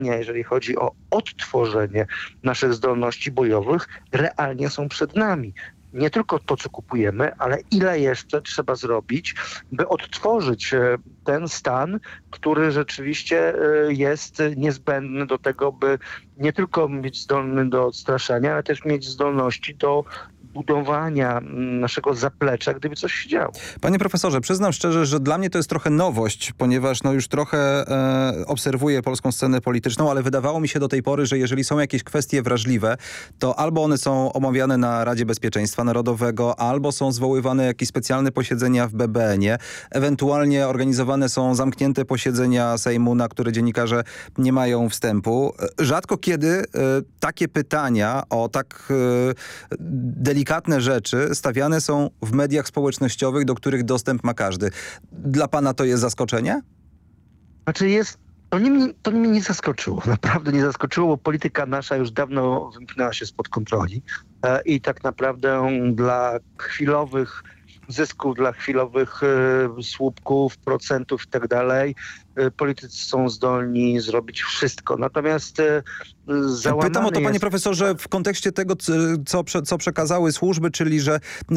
jeżeli chodzi o odtworzenie naszych zdolności bojowych, realnie są przed nami. Nie tylko to, co kupujemy, ale ile jeszcze trzeba zrobić, by odtworzyć ten stan, który rzeczywiście jest niezbędny do tego, by nie tylko być zdolny do odstraszania, ale też mieć zdolności do budowania naszego zaplecza, gdyby coś się działo. Panie profesorze, przyznam szczerze, że dla mnie to jest trochę nowość, ponieważ już trochę obserwuję polską scenę polityczną, ale wydawało mi się do tej pory, że jeżeli są jakieś kwestie wrażliwe, to albo one są omawiane na Radzie Bezpieczeństwa Narodowego, albo są zwoływane jakieś specjalne posiedzenia w BBN-ie, ewentualnie organizowane są zamknięte posiedzenia Sejmu, na które dziennikarze nie mają wstępu. Rzadko kiedy takie pytania o tak delikatne rzeczy stawiane są w mediach społecznościowych, do których dostęp ma każdy. Dla pana to jest zaskoczenie? Znaczy to mnie nie zaskoczyło. Naprawdę nie zaskoczyło, bo polityka nasza już dawno wymknęła się spod kontroli i tak naprawdę dla chwilowych zysków, dla chwilowych słupków, procentów i tak dalej, politycy są zdolni zrobić wszystko. Natomiast pytam o to, panie profesorze, w kontekście tego, co przekazały służby, czyli że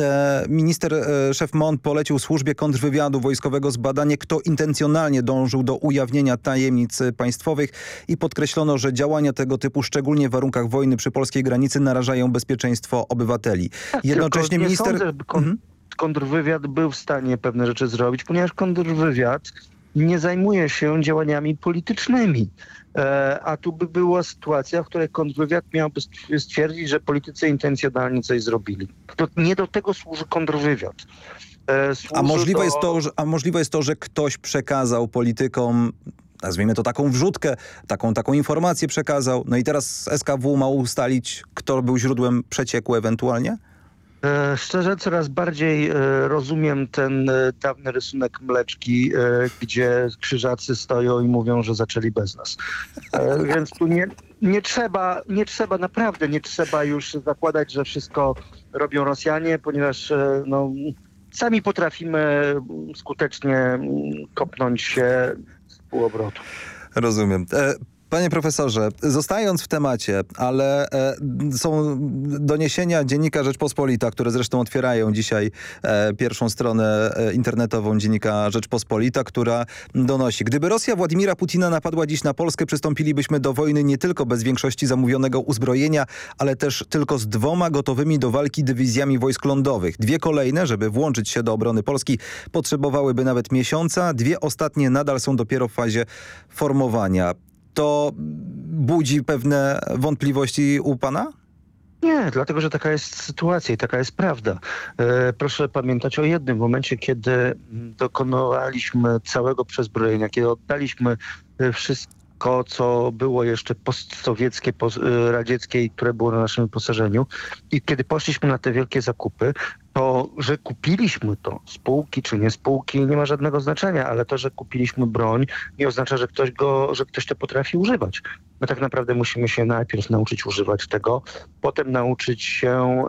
szef MON polecił służbie kontrwywiadu wojskowego zbadanie, kto intencjonalnie dążył do ujawnienia tajemnic państwowych i podkreślono, że działania tego typu, szczególnie w warunkach wojny przy polskiej granicy, narażają bezpieczeństwo obywateli. Jednocześnie minister... Kontrwywiad był w stanie pewne rzeczy zrobić, ponieważ kontrwywiad nie zajmuje się działaniami politycznymi. A tu by była sytuacja, w której kontrwywiad miałby stwierdzić, że politycy intencjonalnie coś zrobili. Nie do tego służy kontrwywiad. A możliwe jest to, że ktoś przekazał politykom, nazwijmy to taką wrzutkę, taką informację przekazał, no i teraz SKW ma ustalić, kto był źródłem przecieku ewentualnie? Szczerze, coraz bardziej rozumiem ten dawny rysunek Mleczki, gdzie krzyżacy stoją i mówią, że zaczęli bez nas. Więc tu naprawdę nie trzeba już zakładać, że wszystko robią Rosjanie, ponieważ sami potrafimy skutecznie kopnąć się z półobrotu. Rozumiem. Panie profesorze, zostając w temacie, ale są doniesienia dziennika Rzeczpospolita, które zresztą otwierają dzisiaj pierwszą stronę internetową dziennika Rzeczpospolita, która donosi: gdyby Rosja Władimira Putina napadła dziś na Polskę, przystąpilibyśmy do wojny nie tylko bez większości zamówionego uzbrojenia, ale też tylko z 2 gotowymi do walki dywizjami wojsk lądowych. 2 kolejne, żeby włączyć się do obrony Polski, potrzebowałyby nawet miesiąca. 2 ostatnie nadal są dopiero w fazie formowania. To budzi pewne wątpliwości u pana? Nie, dlatego, że taka jest sytuacja i taka jest prawda. Proszę pamiętać o jednym momencie, kiedy dokonaliśmy całego przezbrojenia, kiedy oddaliśmy wszystko, co było jeszcze postsowieckie, radzieckie i które było na naszym wyposażeniu, i kiedy poszliśmy na te wielkie zakupy, to, że kupiliśmy to, spółki czy nie spółki, nie ma żadnego znaczenia, ale to, że kupiliśmy broń, nie oznacza, że ktoś to potrafi używać. My tak naprawdę musimy się najpierw nauczyć używać tego, potem nauczyć się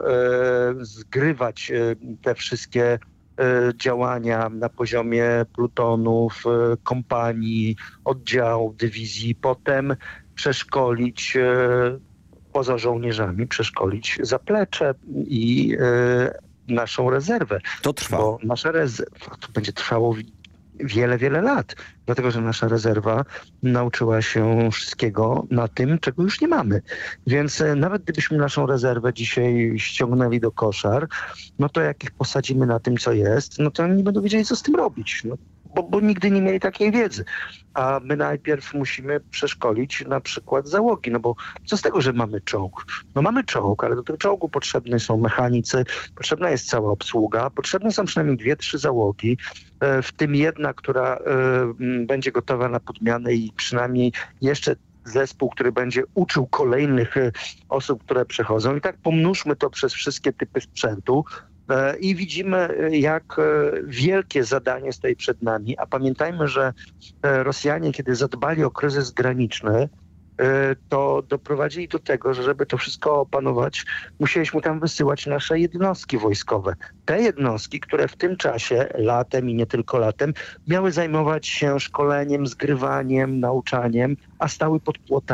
zgrywać te wszystkie działania na poziomie plutonów, kompanii, oddziałów, dywizji, potem przeszkolić poza żołnierzami, przeszkolić zaplecze i naszą rezerwę. To trwa. Bo nasza rezerwa to będzie trwało wiele, wiele lat. Dlatego, że nasza rezerwa nauczyła się wszystkiego na tym, czego już nie mamy. Więc nawet gdybyśmy naszą rezerwę dzisiaj ściągnęli do koszar, no to jak ich posadzimy na tym, co jest, no to oni nie będą wiedzieli, co z tym robić. Bo nigdy nie mieli takiej wiedzy. A my najpierw musimy przeszkolić na przykład załogi, no bo co z tego, że mamy czołg? No mamy czołg, ale do tego czołgu potrzebni są mechanicy, potrzebna jest cała obsługa, potrzebne są przynajmniej 2-3 załogi, w tym jedna, która będzie gotowa na podmianę i przynajmniej jeszcze zespół, który będzie uczył kolejnych osób, które przechodzą. I tak pomnóżmy to przez wszystkie typy sprzętu. I widzimy, jak wielkie zadanie stoi przed nami, a pamiętajmy, że Rosjanie, kiedy zadbali o kryzys graniczny, to doprowadzili do tego, że żeby to wszystko opanować, musieliśmy tam wysyłać nasze jednostki wojskowe. Te jednostki, które w tym czasie, latem i nie tylko latem, miały zajmować się szkoleniem, zgrywaniem, nauczaniem, a stały pod płotami.